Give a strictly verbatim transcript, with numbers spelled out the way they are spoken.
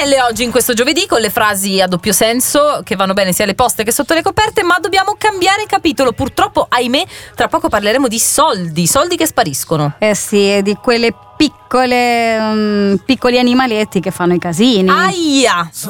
belle oggi in questo giovedì, con le frasi a doppio senso che vanno bene sia alle poste che sotto le coperte, ma dobbiamo cambiare capitolo. Purtroppo, ahimè, tra poco parleremo di soldi, soldi che spariscono. Eh sì, di quelle piccole um, piccoli animaletti che fanno i casini. Aia!